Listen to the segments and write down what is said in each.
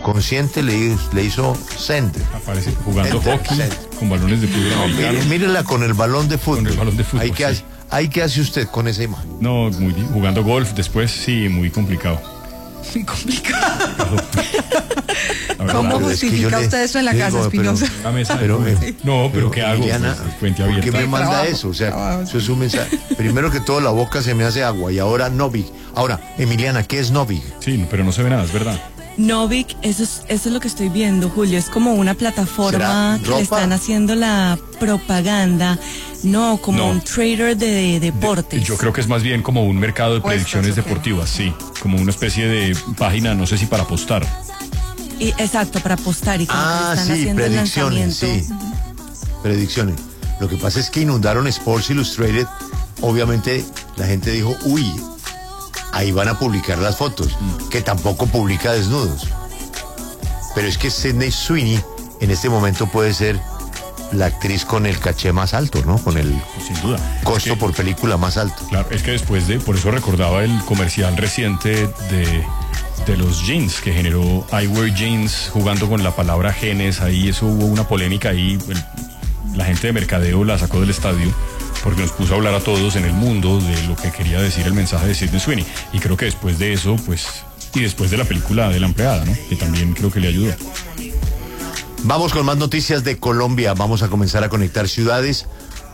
subconsciente le hizo send. Aparece jugando hockey con balones de fútbol americano. Mírela con el balón de fútbol. Con el balón de fútbol, Ahí qué hace usted con esa imagen. No, jugando golf después, sí, muy complicado. Muy complicado. ¿Cómo justifica usted eso en la casa, Espinosa? Pero ¿qué hago? Emiliana, Fuente ¿por abierta. qué me manda eso? O sea, eso es un mensaje. Primero que todo, la boca se me hace agua y ahora Novik. Ahora, Emiliana, ¿qué es Novik? Sí, pero no se ve nada, es verdad. Novik, eso es lo que estoy viendo, Julio. Es como una plataforma que le están haciendo la propaganda. No, como un trader de deportes. Yo creo que es más bien como un mercado de predicciones deportivas, sí. Como una especie de página, no sé si para apostar. Exacto, para apostar. Y como están sí, haciendo predicciones, sí. Predicciones. Lo que pasa es que inundaron Sports Illustrated. Obviamente la gente dijo, uy, ahí van a publicar las fotos, que tampoco publica desnudos. Pero es que Sydney Sweeney en este momento puede ser la actriz con el caché más alto, ¿no? Con el sin duda costo por película más alto. Claro, es que después por eso recordaba el comercial reciente de los jeans que generó I Wear Jeans jugando con la palabra genes. Ahí eso hubo una polémica ahí. La gente de mercadeo la sacó del estadio porque nos puso a hablar a todos en el mundo de lo que quería decir el mensaje de Sydney Sweeney. Y creo que después de eso, pues, y después de la película de La Empleada, ¿no? Que también creo que le ayudó. Vamos con más noticias de Colombia. Vamos a comenzar a conectar ciudades.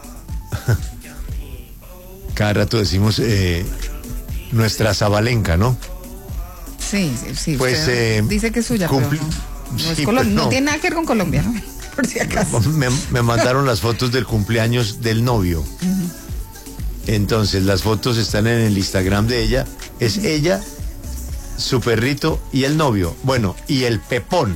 Cada rato decimos nuestra Zabalenka, ¿no? Sí. Pues dice que es suya, pero no tiene nada que ver con Colombia, ¿no? Por si acaso. Me mandaron las fotos del cumpleaños del novio. Entonces, las fotos están en el Instagram de ella. Es ella, su perrito y el novio. Bueno, y el Pepón.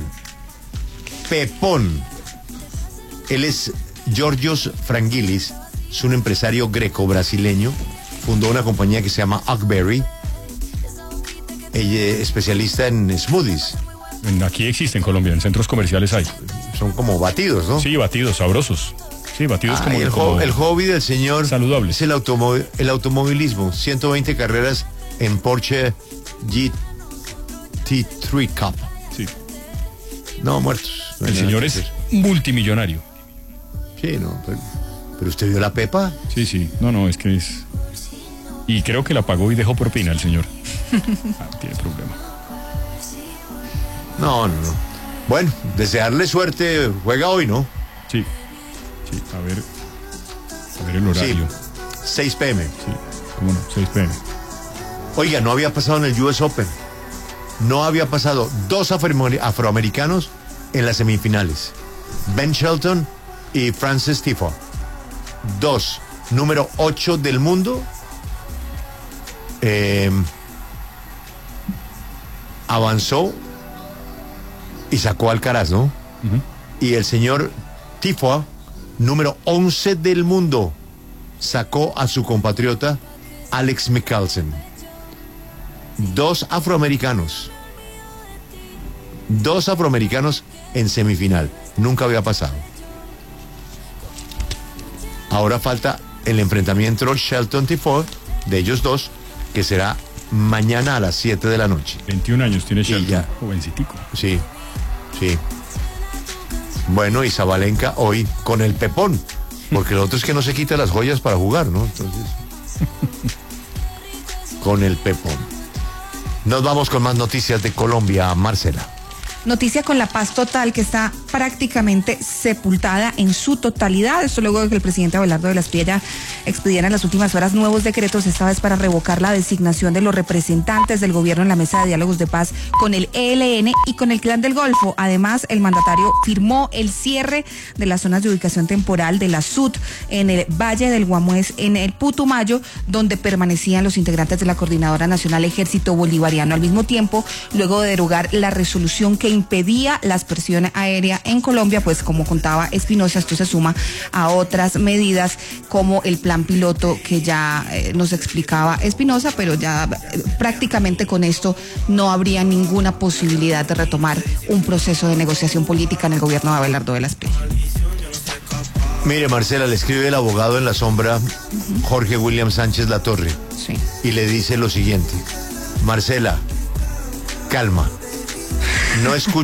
Él es Georgios Frangilis, es un empresario greco-brasileño, fundó una compañía que se llama Ugberry, ella es especialista en smoothies. Aquí existe en Colombia, en centros comerciales hay. Son como batidos, ¿no? Sí, batidos, sabrosos. Sí, batidos como el hobby del señor saludable. Es el automovilismo, 120 carreras en Porsche GT3 Cup. Sí. No, muertos. No el señor es multimillonario. Sí, no, pero usted vio la Pepa. Sí, no, es que es... Y creo que la pagó y dejó propina el señor. Tiene problema. No. Bueno, desearle suerte, juega hoy, ¿no? Sí, a ver el horario. Sí, 6 p.m. Sí, cómo no, 6 p.m. Oiga, no había pasado en el US Open. No había pasado 2 afroamericanos en las semifinales. Ben Shelton y Frances Tiafoe. 2, número 8 del mundo. Avanzó y sacó al Alcaraz, ¿no? Y el señor Tiafoe, número 11 del mundo, sacó a su compatriota Alex Michelsen. 2 afroamericanos en semifinal. Nunca había pasado. Ahora falta el enfrentamiento Shelton-Tiafoe de ellos dos, que será mañana a las 7 de la noche. 21 años tiene Shelton, jovencitico. Sí. Bueno, y Zabalenka hoy con el Pepón, porque lo otro es que no se quita las joyas para jugar, ¿no? Entonces, con el Pepón. Nos vamos con más noticias de Colombia, Marcela. Noticia con La Paz total, que está prácticamente sepultada en su totalidad. Esto luego de que el presidente Abelardo de la Espriella expidiera en las últimas horas nuevos decretos, esta vez para revocar la designación de los representantes del gobierno en la mesa de diálogos de paz con el ELN y con el Clan del Golfo. Además, el mandatario firmó el cierre de las zonas de ubicación temporal de la SUT en el Valle del Guamués, en el Putumayo, donde permanecían los integrantes de la Coordinadora Nacional Ejército Bolivariano. Al mismo tiempo, luego de derogar la resolución que impedía la aspersión aérea en Colombia, pues como contaba Espinosa, esto se suma a otras medidas como el plan piloto que ya nos explicaba Espinosa, pero ya prácticamente con esto no habría ninguna posibilidad de retomar un proceso de negociación política en el gobierno de Abelardo de la Espriella. Mire, Marcela, le escribe el abogado en la sombra, Jorge William Sánchez Latorre, y le dice lo siguiente: Marcela, calma, no escuches